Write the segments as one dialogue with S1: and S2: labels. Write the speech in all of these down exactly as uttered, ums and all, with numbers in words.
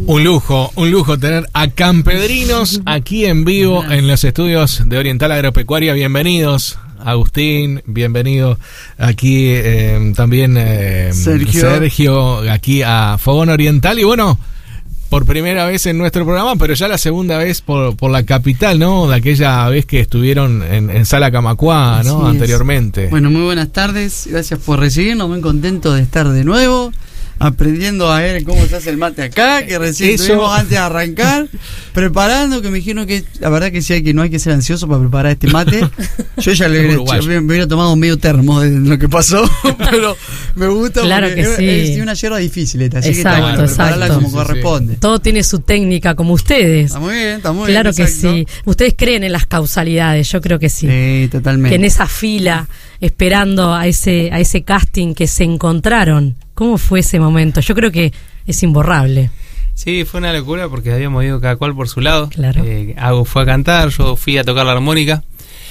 S1: Un lujo, un lujo tener a campedrinos aquí en vivo en los estudios de Oriental Agropecuaria. Bienvenidos, Agustín, bienvenido aquí eh, también eh, Sergio. Sergio, aquí a Fogón Oriental. Y bueno, por primera vez en nuestro programa, pero ya la segunda vez por, por la capital, ¿no? De aquella vez que estuvieron en, en Sala Camacuá, ¿no? Así anteriormente.
S2: Es. Bueno, muy buenas tardes, gracias por recibirnos, muy contento de estar de nuevo. Aprendiendo a ver cómo se hace el mate acá, que recién
S1: Eso.
S2: estuvimos antes de arrancar, preparando, que me dijeron que la verdad que sí hay que no hay que ser ansioso para preparar este mate. Yo ya le hubiera, me hubiera tomado medio termo de lo que pasó, pero me gusta
S3: claro
S2: porque
S3: que sí.
S2: es, es una yerba difícil esta, así
S3: exacto,
S2: que está bueno prepararla
S3: exacto.
S2: como corresponde.
S3: Todo tiene su técnica, como ustedes.
S2: Está muy bien, está muy
S3: claro
S2: bien. Claro
S3: que sí. Ustedes creen en las causalidades, yo creo que sí.
S2: Sí, totalmente.
S3: Que en esa fila, esperando a ese, a ese casting que se encontraron. ¿Cómo fue ese momento? Yo creo que es imborrable.
S4: Sí, fue una locura porque habíamos ido cada cual por su lado.
S3: Claro.
S4: Eh, Agus fue a cantar, yo fui a tocar la armónica.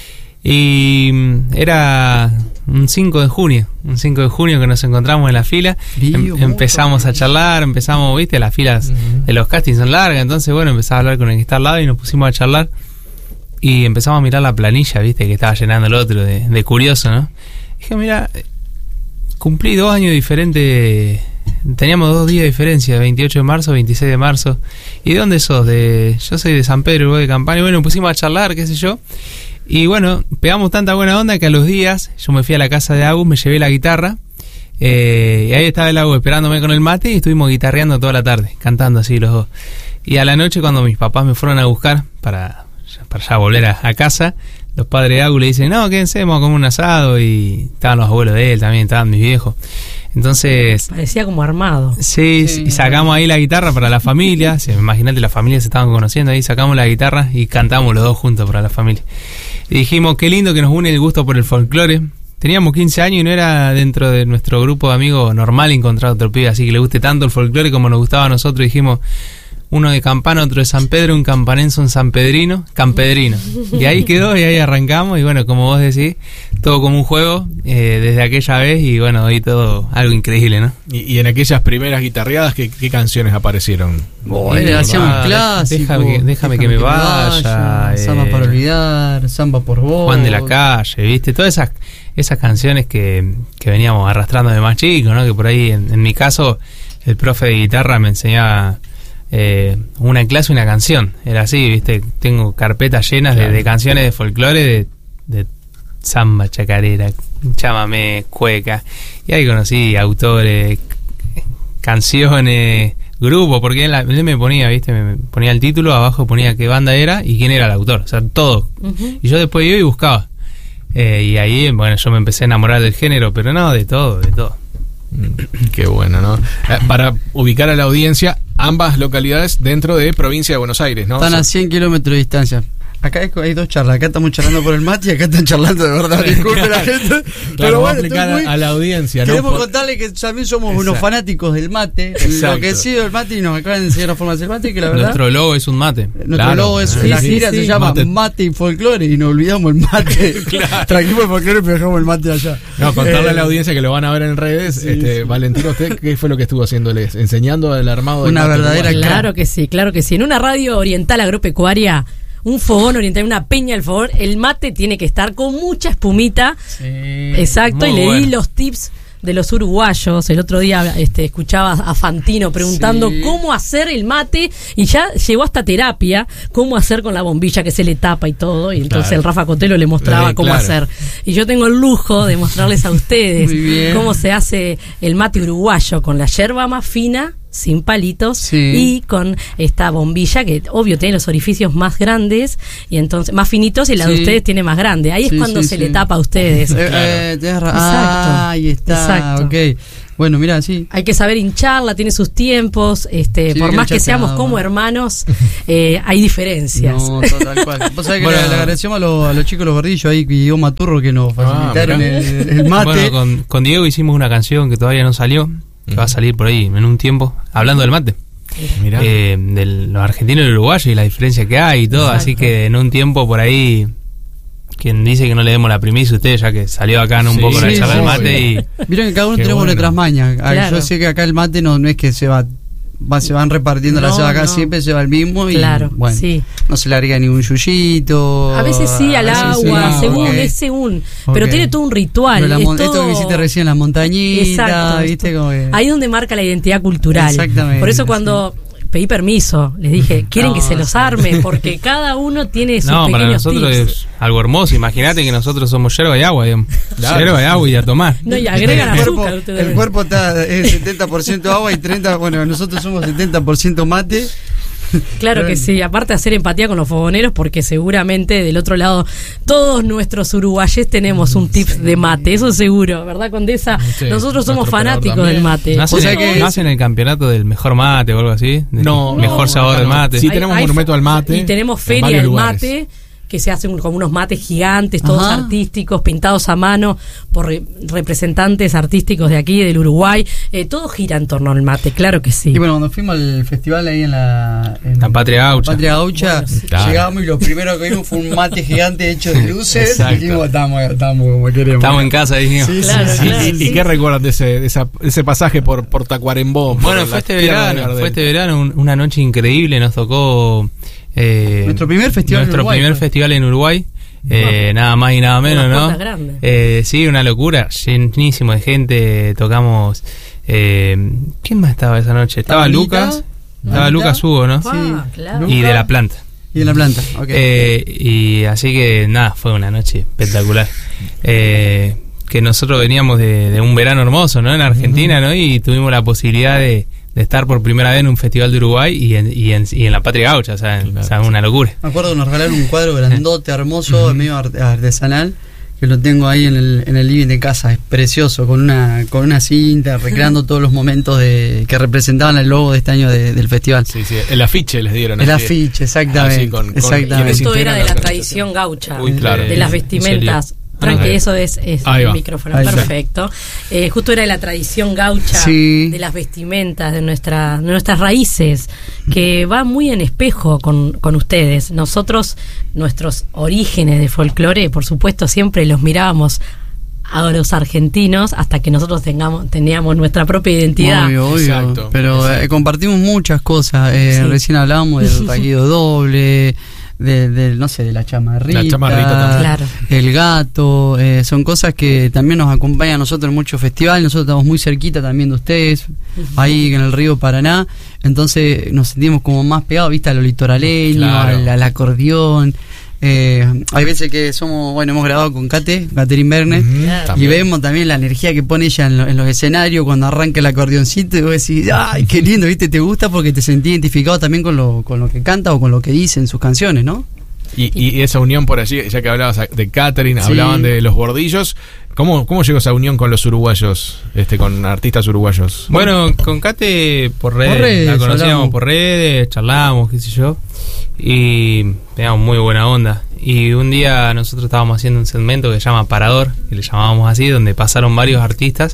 S4: Y era un cinco de junio, un cinco de junio que nos encontramos en la fila.
S2: Frío,
S4: em, empezamos a charlar, empezamos, viste, las filas uh-huh. de los castings son largas. Entonces, bueno, empezaba a hablar con el que está al lado y nos pusimos a charlar. Y empezamos a mirar la planilla, viste, que estaba llenando el otro de, de curioso, ¿no? Dije, mira... Cumplí dos años diferentes, teníamos dos días de diferencia, veintiocho de marzo, veintiséis de marzo. ¿Y de dónde sos? De, yo soy de San Pedro, voy de Campana. Y bueno, pusimos a charlar, qué sé yo. Y bueno, pegamos tanta buena onda que a los días yo me fui a la casa de Agus, me llevé la guitarra. Eh, y ahí estaba el Agus esperándome con el mate y estuvimos guitarreando toda la tarde, cantando así los dos. Y a la noche cuando mis papás me fueron a buscar para, para ya volver a, a casa... Los padres de Agus le dicen, no, quédense, vamos a comer un asado. Y estaban los abuelos de él también, estaban mis viejos. Entonces...
S3: Parecía como armado.
S4: Sí, sí. Y sacamos ahí la guitarra para la familia. Sí, imagínate, las familias se estaban conociendo ahí. Sacamos la guitarra y cantamos los dos juntos para la familia. Y dijimos, qué lindo que nos une el gusto por el folclore. Teníamos quince años y no era dentro de nuestro grupo de amigos normal encontrar otro pibe así que le guste tanto el folclore como nos gustaba a nosotros. Dijimos... Uno de Campana, otro de San Pedro, un campanense, un sanpedrino, campedrino. Y ahí quedó y ahí arrancamos y bueno, como vos decís, todo como un juego eh, desde aquella vez y bueno, hoy todo algo increíble, ¿no?
S1: Y, y en aquellas primeras guitarreadas, ¿qué, qué canciones aparecieron?
S2: Bueno, eh, hacíamos
S4: ah,
S2: clásicos.
S4: Déjame, déjame, déjame que me vaya. vaya eh,
S2: Samba para olvidar, Samba por vos.
S4: Juan de la Calle, ¿viste? Todas esas esas canciones que, que veníamos arrastrando de más chicos, ¿no? Que por ahí, en, en mi caso, el profe de guitarra me enseñaba... Eh, una clase, una canción. Era así, viste, tengo carpetas llenas claro. de, de canciones de folclore, de, de samba, chacarera, chamamé, cueca. Y ahí conocí autores, canciones, grupos, porque él, él me ponía, viste, me ponía el título, abajo ponía qué banda era y quién era el autor, o sea, todo. Uh-huh. Y yo después iba y buscaba. Eh, y ahí, bueno, yo me empecé a enamorar del género, pero no, de todo, de todo.
S1: Qué bueno, ¿no? Eh, para ubicar a la audiencia, ambas localidades dentro de provincia de Buenos Aires, ¿no?
S2: Están
S1: o sea,
S2: a cien kilómetros de distancia. Acá hay, hay dos charlas, acá estamos charlando por el mate y acá están charlando de verdad, disculpe la gente.
S1: Claro,
S2: pero bueno,
S1: explicar muy, a la audiencia, ¿no?
S2: Queremos
S1: por...
S2: contarle que también somos Exacto. unos fanáticos del mate,
S1: Exacto.
S2: lo que ha sido el mate y nos acaban de enseñar la forma de hacer mate, que la verdad...
S4: Nuestro logo es un mate.
S2: Nuestro
S1: claro,
S2: logo es,
S1: sí,
S2: la
S1: sí,
S2: gira
S1: sí,
S2: se llama mate. mate y folclore y nos olvidamos el mate. Claro. Trajimos el folclore pero dejamos el mate allá.
S1: No, contarle eh, a la audiencia que lo van a ver en redes, sí, este, sí. Valentín, ¿usted qué fue lo que estuvo haciéndoles? ¿Enseñando el armado del
S2: Una
S1: mate
S2: verdadera...
S1: uruguayo?
S3: Claro que sí, claro que sí. En una radio oriental agropecuaria... Un fogón oriental, una peña al fogón, el mate tiene que estar con mucha espumita. Sí, exacto, y leí bueno. los tips de los uruguayos. El otro día este, escuchaba a Fantino preguntando sí. cómo hacer el mate y ya llegó hasta terapia, cómo hacer con la bombilla que se le tapa y todo. Y entonces claro. el Rafa Cotelo le mostraba sí, cómo claro. hacer. Y yo tengo el lujo de mostrarles a ustedes cómo se hace el mate uruguayo con la yerba más fina, sin palitos sí. y con esta bombilla que obvio tiene los orificios más grandes y entonces más finitos y la sí. de ustedes tiene más grande. Ahí sí, es cuando sí, se sí. le tapa a ustedes.
S2: Eh, eh, Exacto. Ah, ahí está. Exacto. Okay. Bueno, mira, sí.
S3: Hay que saber hincharla, tiene sus tiempos, este, sí, por más que seamos como hermanos, eh, hay diferencias.
S2: No, tal cual. Vos sabés que bueno, le, le agradecemos a, lo, a los chicos los gordillos ahí, Guillermo Maturro, que nos facilitaron ah, el, el mate.
S4: Bueno, con, con Diego hicimos una canción que todavía no salió, que va a salir por ahí en un tiempo, hablando del mate.
S1: Mirá.
S4: Eh, de los argentinos y los uruguayos y la diferencia que hay y todo, Exacto. así que en un tiempo por ahí quien dice que no le demos la primicia a ustedes, ya que salió acá en un sí, poco la sí, charla sí, del mate sí. y
S2: vieron que cada uno tenemos bueno. nuestras mañas. Claro. Yo sé que acá el mate no, no es que se va va, se van repartiendo
S3: No,
S2: la ceba acá,
S3: no.
S2: siempre se va el mismo.
S3: Claro,
S2: y bueno,
S3: sí.
S2: no se le agrega ningún yuyito.
S3: A veces sí, al
S2: a veces
S3: agua,
S2: sí,
S3: según,
S2: ok.
S3: es según. Pero
S2: Ok.
S3: tiene todo un ritual.
S2: Pero la
S3: es
S2: mon-
S3: todo-
S2: Esto que hiciste recién, la montañita,
S3: Exacto.
S2: ¿viste? Como que-
S3: Ahí donde marca la identidad cultural.
S2: Exactamente,
S3: Por eso cuando pedí permiso, les dije, quieren
S2: No,
S3: que se los
S2: sí.
S3: arme, porque cada uno tiene sus
S4: No, para
S3: pequeños
S4: nosotros
S3: tips.
S4: es algo hermoso. Imagínate que nosotros somos yerba y agua, digamos.
S1: Claro.
S4: Yerba y agua y a tomar.
S3: No, y agregan
S2: el cuerpo,
S3: azúcar. ustedes.
S2: el cuerpo está es setenta por ciento agua y treinta por ciento, bueno, nosotros somos setenta por ciento mate.
S3: Claro que sí, aparte de hacer empatía con los fogoneros, porque seguramente del otro lado todos nuestros uruguayes tenemos un tip de mate, eso seguro, ¿verdad, Condesa?
S1: Sí,
S3: Nosotros somos
S1: nuestro
S3: fanáticos
S1: operador
S3: del mate.
S4: ¿No hacen,
S2: O sea
S4: el,
S2: que-
S4: ¿no hacen el campeonato del mejor mate o algo así? Del
S1: No,
S4: mejor
S1: no,
S4: sabor
S1: acá
S4: del
S1: no.
S4: mate.
S1: Sí, tenemos monumento al mate
S3: Y tenemos
S1: en
S3: feria
S1: varios
S3: del
S1: lugares.
S3: mate, que se hacen como unos mates gigantes, todos
S2: Ajá.
S3: artísticos, pintados a mano por re- representantes artísticos de aquí, del Uruguay. Eh, todo gira en torno al mate, claro que sí.
S2: Y bueno, cuando fuimos al festival ahí en la, en
S4: La Patria Gaucha.
S2: la Patria Gaucha,
S3: Bueno, sí.
S1: Claro.
S2: llegamos y lo primero que vimos fue un mate gigante hecho de luces.
S1: Exacto.
S2: Y dijimos, estamos, estamos como queremos.
S4: Estamos en casa, dijimos.
S2: Sí,
S3: Claro,
S2: sí,
S1: ¿Y,
S3: claro,
S1: y- y
S3: sí.
S1: qué recuerdan de ese, de esa- ese pasaje por, por Tacuarembó? por
S4: Bueno,
S1: la
S4: fue este
S1: tierra de
S4: verano,
S1: Gardel?
S4: fue este verano un- una noche increíble, nos tocó eh,
S2: Nuestro primer festival en
S4: nuestro
S2: Uruguay,
S4: primer
S2: fue.
S4: festival en Uruguay, eh, nada más y nada menos,
S3: Unas
S4: ¿no?
S3: puertas grandes.
S4: Eh, sí, una locura, llenísimo de gente, tocamos, eh, ¿quién más estaba esa noche? Estaba
S2: Anita,
S4: Lucas, estaba
S2: Anita.
S4: Lucas Hugo, ¿no?
S3: Ah, claro.
S4: Y de la planta.
S2: Y en la planta, ok.
S4: Eh, y así que nada, fue una noche espectacular. Eh, que nosotros veníamos de, de un verano hermoso, ¿no? En Argentina, ¿no? Y tuvimos la posibilidad de, de estar por primera vez en un festival de Uruguay y en, y en, y en la Patria Gaucha, o sea, en- o sea, una locura.
S2: Me acuerdo que nos regalaron un cuadro grandote, hermoso, medio art- artesanal, que lo tengo ahí en el, en el living de casa. Es precioso, con una con una cinta, recreando todos los momentos de que representaban el logo de este año de- del festival.
S1: Sí, sí, el afiche les dieron.
S2: El
S1: así.
S2: afiche, exactamente.
S1: Así, con- con
S2: exactamente.
S1: quienes
S3: Esto era
S1: integran
S3: de
S1: la
S3: la
S1: organización.
S3: tradición gaucha,
S1: Uy, claro.
S3: de las
S4: Eh,
S3: vestimentas.
S4: ¿en serio?
S3: Tranqui,
S1: Ah,
S3: eso es, es
S1: ahí
S3: el
S1: va.
S3: micrófono,
S2: Ahí está.
S3: perfecto. Eh, justo era de la tradición gaucha,
S2: Sí.
S3: de las vestimentas, de, nuestra, de nuestras raíces, que va muy en espejo con, con ustedes. Nosotros, nuestros orígenes de folclore, por supuesto, siempre los mirábamos a los argentinos hasta que nosotros tengamos teníamos nuestra propia identidad.
S2: Obvio, obvio.
S1: Exacto.
S2: Pero eh, compartimos muchas cosas. Eh,
S3: Sí.
S2: Recién hablábamos del raído doble, de, de, no sé, de la chamarrita,
S1: La chamarrita también.
S3: Claro.
S2: el gato. Eh, son cosas que también nos acompañan a nosotros en muchos festivales. Nosotros estamos muy cerquita también de ustedes, ahí en el río Paraná. Entonces nos sentimos como más pegados, viste, a lo litoraleño,
S1: Claro.
S2: al, al acordeón. Eh, hay veces que somos, bueno, hemos grabado con Kate, Catherine Bernet.
S1: Ujú,
S3: Claro.
S2: Y
S1: también.
S2: vemos también la energía que pone ella en, lo- en los escenarios cuando arranca el acordeoncito y vos decís, ay, qué lindo, viste, te gusta porque te sentís identificado también con lo, con lo que canta o con lo que dice en sus canciones, ¿no?
S1: Y, y esa unión por allí, ya que hablabas de Catherine,
S2: Sí.
S1: hablaban de los bordillos. ¿Cómo, ¿Cómo llegó esa unión con los uruguayos, este, con artistas uruguayos?
S4: Bueno, con Kate por redes,
S2: Por redes,
S4: la conocíamos
S2: hablamos.
S4: por redes, charlábamos, qué sé yo, y teníamos muy buena onda. Y un día nosotros estábamos haciendo un segmento que se llama Parador, que le llamábamos así, donde pasaron varios artistas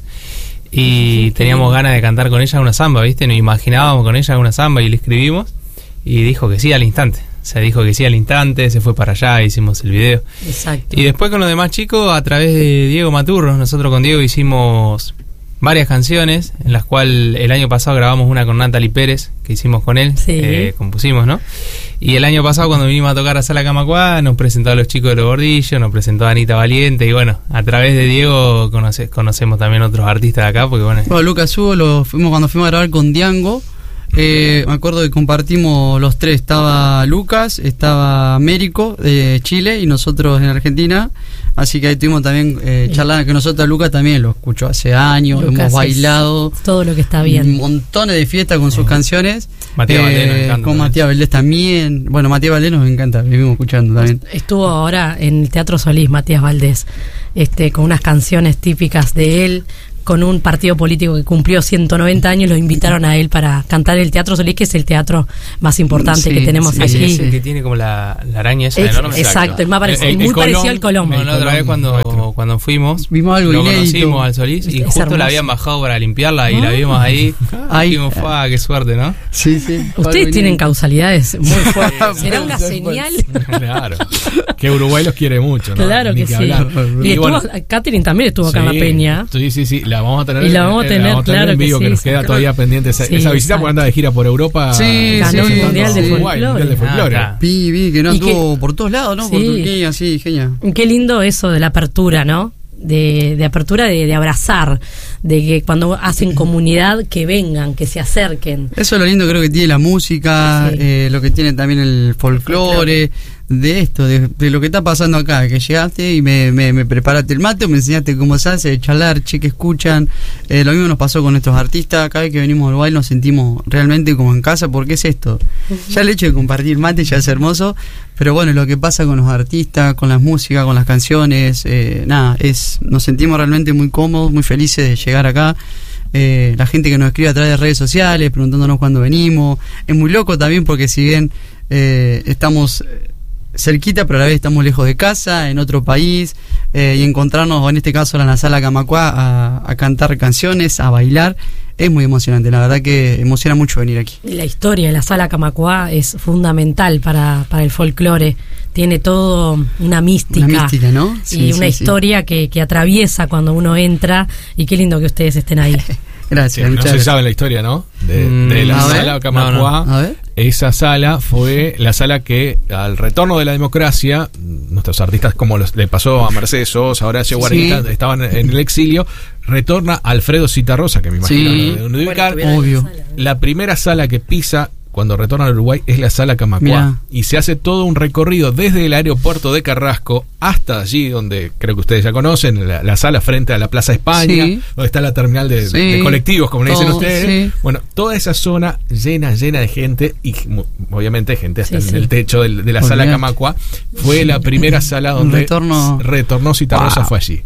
S4: y teníamos ganas de cantar con ella una samba, ¿viste? Nos imaginábamos con ella una samba y le escribimos y dijo que sí al instante. O sea, dijo que sí al instante, se fue para allá, hicimos el video.
S3: Exacto.
S4: Y después con los demás chicos, a través de Diego Maturro, nosotros con Diego hicimos varias canciones, en las cuales el año pasado grabamos una con Natalie Pérez, que hicimos con él,
S3: Sí.
S4: eh, compusimos, ¿no? Y el año pasado cuando vinimos a tocar a Sala Camacuá, nos presentó a los chicos de Los Gordillos, nos presentó a Anita Valiente, y bueno, a través de Diego conoce- conocemos también otros artistas de acá, porque bueno,
S2: Bueno, Lucas Hugo, lo fuimos cuando fuimos a grabar con Diango. Eh, me acuerdo que compartimos los tres. Estaba Lucas, estaba Américo de Chile y nosotros en Argentina. Así que ahí tuvimos también eh, charlando, que nosotros a Lucas también lo escucho hace años,
S3: Lucas
S2: hemos
S3: es
S2: bailado
S3: todo lo que está bien.
S2: montones de fiestas con sus canciones.
S4: Matías
S2: Eh,
S4: Valdés nos encanta
S2: Con
S4: también.
S2: Matías Valdés también. Bueno, Matías Valdés nos encanta, vivimos escuchando también.
S3: Estuvo ahora en el Teatro Solís, Matías Valdés, este, con unas canciones típicas de él, con un partido político que cumplió ciento noventa años, lo invitaron a él para cantar el Teatro Solís, que es el teatro más importante
S2: Sí,
S3: que tenemos
S2: sí,
S3: aquí.
S4: es el que tiene como la, la araña esa
S3: Es-
S4: enorme.
S3: exacto, el más parecido,
S1: El- el
S3: muy
S1: Colón,
S3: parecido al Colón.
S4: Bueno, la otra vez cuando, cuando fuimos,
S2: Vimos algo
S4: lo
S2: inédito.
S4: conocimos al Solís y
S3: Es
S4: justo
S3: hermoso.
S4: la habían bajado para limpiarla y la vimos ahí.
S2: Ahí.
S4: Dijimos, "Fua, qué suerte, ¿no?"
S2: Sí, sí.
S3: Ustedes tienen causalidades muy fuertes. ¿Será una
S2: Puede ser,
S3: señal?
S1: Claro. Que Uruguay los quiere mucho, ¿no?
S3: Claro
S1: Ni
S3: que sí.
S1: hablar.
S3: Y,
S1: Y
S3: estuvo,
S1: bueno,
S3: Catherine también estuvo acá en
S1: sí,
S3: la Peña.
S1: Sí, sí, sí. La la vamos a tener,
S3: y la vamos a tener,
S1: la vamos a tener
S3: claro
S1: en vivo,
S3: que,
S1: que,
S3: sí,
S1: nos queda
S3: sí.
S1: todavía pendiente esa,
S3: Sí,
S1: esa visita,
S3: exacto.
S1: porque anda de gira por Europa.
S2: Sí,
S3: ganó
S2: sí,
S3: el Mundial de
S1: Uruguay,
S3: Folclore.
S1: Mundial de Folclore.
S4: Ah,
S2: Vi, vi que no
S3: Y que-
S2: anduvo por todos lados, ¿no? Por
S3: Sí.
S2: Turquía, sí, genial.
S3: Qué lindo eso de la apertura, ¿no? De, de apertura, de, de abrazar, de que cuando hacen comunidad, que vengan, que se acerquen.
S2: Eso es lo lindo, creo que tiene la música,
S3: Sí.
S2: eh, lo que tiene también el folclore, de esto, de, de lo que está pasando acá, que llegaste y me, me, me preparaste el mate, o me enseñaste cómo se hace, de charlar, che, que escuchan. Eh, lo mismo nos pasó con estos artistas, cada vez que venimos a Uruguay nos sentimos realmente como en casa, porque es esto. Ya el hecho de compartir mate ya es hermoso, pero bueno, lo que pasa con los artistas, con las músicas, con las canciones, eh, nada, es nos sentimos realmente muy cómodos, muy felices de llegar acá. Eh, la gente que nos escribe a través de redes sociales preguntándonos cuándo venimos, es muy loco también porque si bien eh, estamos cerquita, pero a la vez estamos lejos de casa, en otro país, eh, y encontrarnos, o en este caso en la sala Camacuá, a, a cantar canciones, a bailar, es muy emocionante, la verdad que emociona mucho venir aquí.
S3: Y la historia de la sala Camacuá es fundamental para, para el folclore. Tiene todo una mística.
S2: Una mística, ¿no?
S3: Y
S2: Sí,
S3: una
S2: sí, sí.
S3: historia que, que atraviesa cuando uno entra. Y qué lindo que ustedes estén ahí.
S2: Gracias,
S1: Sí, no
S2: muchas
S1: se
S2: gracias.
S1: sabe la historia, ¿no? De,
S4: Mm,
S1: de la
S2: a ver.
S1: sala Camacuá.
S4: No,
S2: no. A ver.
S1: Esa sala fue la sala que, al retorno de la democracia, nuestros artistas, como los, le pasó a Mercedes Sosa, Horacio Guarita,
S2: Sí.
S1: estaban en el exilio, retorna Alfredo Citarrosa, que me imagino
S2: Sí.
S1: de dónde ubicar.
S3: Bueno,
S2: obvio.
S3: la sala, ¿no?
S1: La primera sala que pisa cuando retorna a Uruguay es la sala Camacuá.
S2: Mirá.
S1: Y se hace todo un recorrido desde el aeropuerto de Carrasco hasta allí, donde creo que ustedes ya conocen, la, la sala frente a la Plaza España,
S2: Sí.
S1: donde está la terminal de,
S2: Sí.
S1: de colectivos, como le dicen
S2: Todo,
S1: ustedes.
S2: sí.
S1: Bueno, toda esa zona llena, llena de gente, y mu- obviamente gente hasta
S3: Sí,
S1: en
S3: sí.
S1: el techo del- de la sala
S2: Olvidate.
S1: Camacuá. Fue la primera sala
S2: Un
S1: donde
S2: retorno.
S1: retornó Citarrosa,
S2: Wow.
S1: fue allí.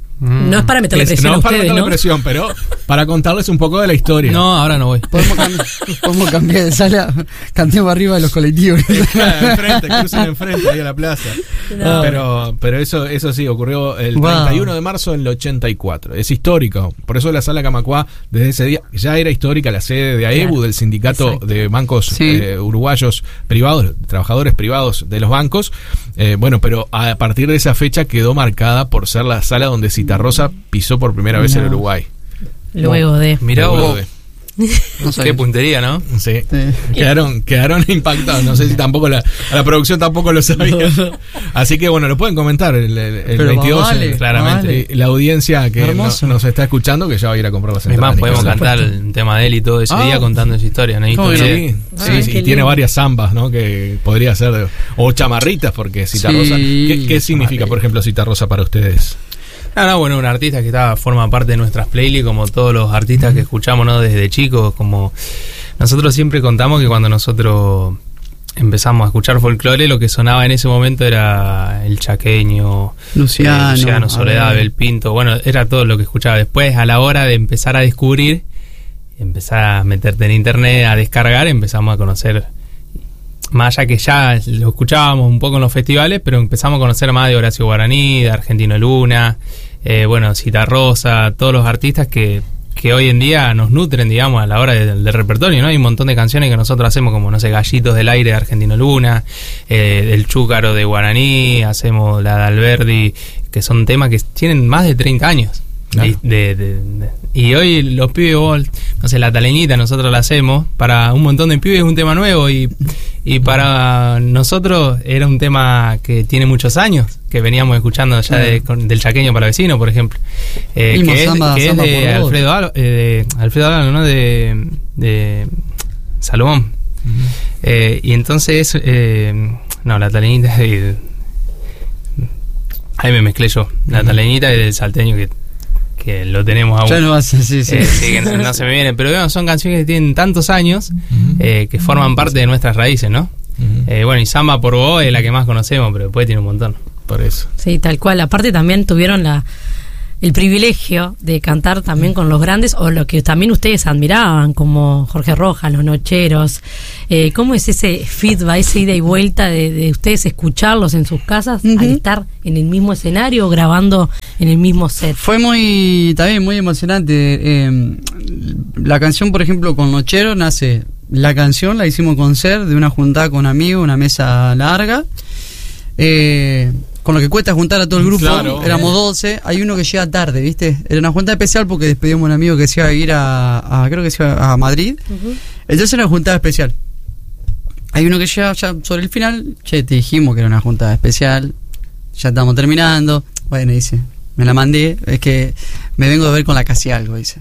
S3: No es para meterle
S1: Es-
S3: presión
S1: no
S3: a
S1: para
S3: ustedes,
S1: meterle
S3: ¿no?
S1: presión, pero para contarles un poco de la historia.
S4: No, ahora no voy.
S2: Podemos, cambiar, podemos cambiar de sala, cantemos arriba de los colectivos.
S1: enfrente, crucen enfrente ahí a la plaza.
S3: No.
S1: Pero, pero eso, eso sí, ocurrió el
S2: Wow.
S1: treinta y uno de marzo del ochenta y cuatro. Es histórico. Por eso la sala Camacuá, desde ese día, ya era histórica, la sede de A E B U,
S3: Claro.
S1: del sindicato
S3: Exacto.
S1: de bancos
S2: Sí.
S1: eh, uruguayos privados, trabajadores privados de los bancos. Eh, bueno, pero a partir de esa fecha quedó marcada por ser la sala donde Citarrosa pisó por primera vez en
S2: No.
S1: Uruguay.
S3: Luego de.
S4: Mirá
S1: Luego
S4: vos.
S1: de-
S2: No
S4: Qué
S2: sabía.
S4: puntería, ¿no?
S1: Sí.
S2: Sí.
S1: Quedaron, quedaron impactados. No sé si tampoco la, a la producción tampoco lo sabía. Así que bueno, lo pueden comentar el, el- el
S2: Pero
S1: veintidós,
S2: vale,
S1: eh, claramente.
S2: vale.
S1: Y la audiencia que no-
S2: Hermoso.
S1: nos está escuchando, que ya va a ir a comprar las
S4: Es
S1: entradas.
S4: más, podemos
S1: Nicolás.
S4: cantar el tema de él y todo ese
S2: Ah.
S4: día contando esa historia, ¿no? Y
S2: ¿Cómo que no?
S4: video.
S1: Sí,
S3: Ah,
S1: sí, sí,
S3: qué
S1: y tiene
S3: lindo.
S1: varias zambas, ¿no? Que podría ser de- o chamarritas, porque Citarrosa.
S2: Sí,
S1: ¿Qué, qué significa,
S2: vale.
S1: por ejemplo, Citarrosa para ustedes?
S4: No, no, bueno, un artista que está, forma parte de nuestras playlists, como todos los artistas que escuchamos, ¿no? Desde chicos, como nosotros siempre contamos que cuando nosotros empezamos a escuchar folclore, lo que sonaba en ese momento era el chaqueño,
S2: Luciano,
S4: eh, Luciano
S2: a
S4: Soledad,
S2: ver.
S4: Abel Pinto, bueno, era todo lo que escuchaba. Después, a la hora de empezar a descubrir, empezar a meterte en internet, a descargar, empezamos a conocer, más allá que ya lo escuchábamos un poco en los festivales, pero empezamos a conocer más de Horacio Guaraní, de Argentino Luna, eh, bueno, Citarrosa, todos los artistas que, que hoy en día nos nutren, digamos, a la hora de- del repertorio, ¿no? Hay un montón de canciones que nosotros hacemos, como, no sé, Gallitos del Aire de Argentino Luna, eh, del Chúcaro de Guaraní, hacemos la de Alberdi, que son temas que tienen más de treinta años.
S1: Claro.
S4: Y, de- de- de- y hoy los pibes, vos, no sé, la taleñita nosotros la hacemos, para un montón de pibes es un tema nuevo, y, y para nosotros era un tema que tiene muchos años, que veníamos escuchando ya de- con- del Chaqueño para Vecino, por ejemplo, eh,
S2: Mismo
S4: que es,
S2: Samba-
S4: que es
S2: Samba
S4: de
S2: por vos.
S4: Alfredo Alo- eh, de Alfredo Alano, ¿no? De, de Salomón. Eh, y entonces, eh, no, la taleñita es de- ahí me mezclé yo. La taleñita es del salteño que, que lo tenemos aún.
S2: Ya no vas a, sí, sí.
S4: Eh, sí, que no, no se me viene. Pero bueno, son canciones que tienen tantos años eh, que forman parte de nuestras raíces, ¿no? Eh, bueno, y Samba por vos es la que más conocemos, pero después tiene un montón.
S1: Por eso.
S3: Sí, tal cual. Aparte también tuvieron la el privilegio de cantar también con los grandes, o lo que también ustedes admiraban, como Jorge Rojas, Los Nocheros. Eh, ¿Cómo es ese feedback, esa ida y vuelta de, de ustedes escucharlos en sus casas
S2: Ujú.
S3: al estar en el mismo escenario, grabando en el mismo set?
S2: Fue muy, también muy emocionante. Eh, la canción, por ejemplo, con Nochero nace. La canción la hicimos con Ser, de una juntada con amigos, una mesa larga. Eh, con lo que cuesta juntar a todo el grupo,
S1: Claro.
S2: éramos doce, hay uno que llega tarde, ¿viste? Era una junta especial porque despedimos a un amigo que se iba a ir a, a creo que se iba a Madrid. Uh-huh. Entonces era una juntada especial. Hay uno que llega ya sobre el final, che, te dijimos que era una juntada especial, ya estamos terminando. Bueno, dice, me la mandé, es que me vengo de ver con la casi algo, dice.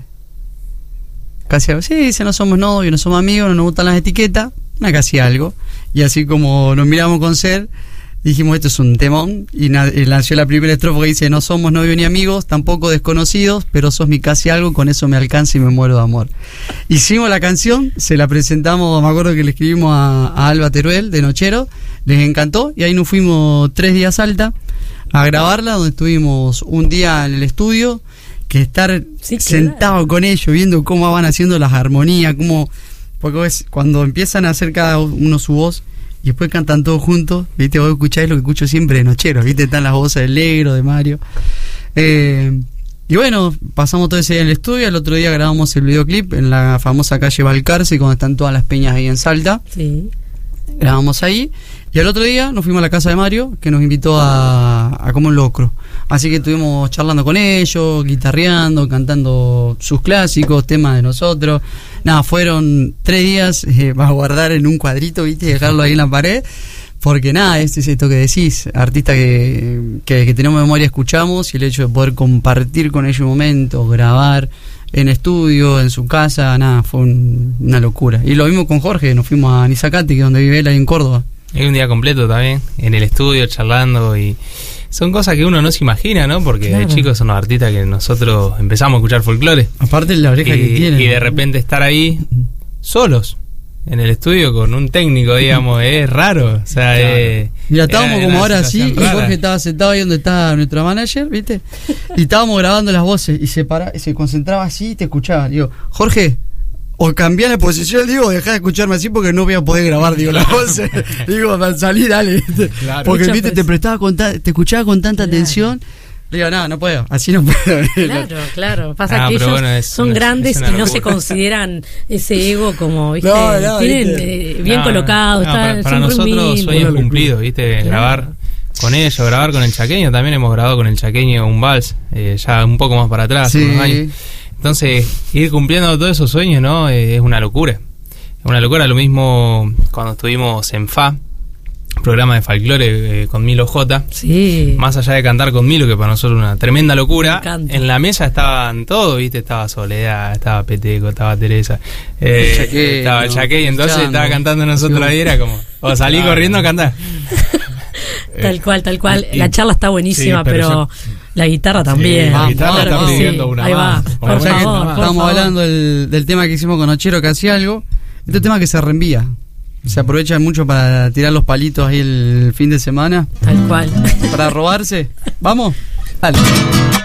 S2: Casi algo, sí, dice, no somos novios, no somos amigos, no nos gustan las etiquetas, una casi algo. Y así como nos miramos con Ser, dijimos, esto es un temón, y, na- y nació la primera estrofa que dice, no somos novios ni amigos, tampoco desconocidos, pero sos mi casi algo, con eso me alcanza y me muero de amor. Hicimos la canción, se la presentamos, me acuerdo que le escribimos a, a Alba Teruel de Nochero, les encantó, y ahí nos fuimos tres días a Salta a grabarla, donde estuvimos un día en el estudio, que estar sí, sentado claro. con ellos, viendo cómo van haciendo las armonías, cómo, porque ves, cuando empiezan a hacer cada uno su voz, y después cantan todos juntos, ¿viste? Vos escucháis lo que escucho siempre de Nocheros, ¿viste? Están las voces de Negro, de Mario. Eh, y bueno, pasamos todo ese día en el estudio. El otro día grabamos el videoclip en la famosa calle Balcarce, cuando están todas las peñas ahí en Salta.
S3: Sí.
S2: Grabamos ahí. Y al otro día nos fuimos a la casa de Mario, que nos invitó a, a comer un locro. Así que estuvimos charlando con ellos, guitarreando, cantando sus clásicos, temas de nosotros. Nada, fueron tres días eh, para guardar en un cuadrito, ¿viste? Y dejarlo ahí en la pared. Porque nada, es, es esto que decís, artistas que, que, que tenemos memoria, escuchamos, y el hecho de poder compartir con ellos un momento, grabar en estudio, en su casa, nada, fue un, una locura. Y lo mismo con Jorge, nos fuimos a Nizacati, que es donde vive él ahí en Córdoba.
S4: Hay un día completo también, en el estudio, charlando, y son cosas que uno no se imagina, ¿no? Porque claro. de chicos son los artistas que nosotros empezamos a escuchar folclore.
S2: Aparte la oreja
S4: y,
S2: que tienen.
S4: Y de repente estar ahí solos, en el estudio con un técnico, digamos, es raro. O sea, claro. eh,
S2: mira, estábamos como ahora así, y Jorge estaba sentado ahí donde está nuestra manager, ¿viste? Y estábamos grabando las voces, y se para, se concentraba así y te escuchaba. Digo, Jorge, o cambiar la posición, digo, o dejá de escucharme así porque no voy a poder grabar, digo, las voces. Digo, salí, dale. Claro. Porque, viste, te prestaba con ta- te escuchaba con tanta claro. atención. Digo, no, no puedo, así no puedo.
S3: Claro, claro. Pasa
S4: ah,
S3: que ellos
S4: bueno, es,
S3: son
S4: es,
S3: grandes
S4: es
S3: y no locura. Se consideran ese ego como, ¿viste?
S2: No, no,
S3: tienen eh, bien
S4: no,
S3: colocado.
S4: No,
S3: está,
S4: para para nosotros sueños cumplidos, ¿viste? Claro. Grabar con ellos, grabar con el Chaqueño. También hemos grabado con el Chaqueño un vals, eh, ya un poco más para atrás,
S2: sí.
S4: unos años. Entonces, ir cumpliendo todos esos sueños, ¿no? Eh, es una locura. Es una locura. Lo mismo cuando estuvimos en F A, programa de folclore eh, con Milo J.
S3: Sí.
S4: Más allá de cantar con Milo, que para nosotros una tremenda locura. En la mesa estaban todos, ¿viste? Estaba Soledad, estaba Peteco, estaba Teresa, eh, el chaqueño, estaba el Chaqueño. Entonces Chando. Estaba cantando nosotros ahí, era como, o salí claro. corriendo a cantar.
S3: Tal cual, tal cual. La charla está buenísima, sí, pero, pero yo... la guitarra también.
S1: Sí, la guitarra está pidiendo una
S3: ahí
S1: más.
S3: va, por favor.
S2: Estábamos hablando del, del tema que hicimos con Nochero, casi algo. Este tema que se reenvía. Se aprovecha mucho para tirar los palitos ahí el fin de semana.
S3: Tal cual.
S2: Para robarse. ¿Vamos? Dale.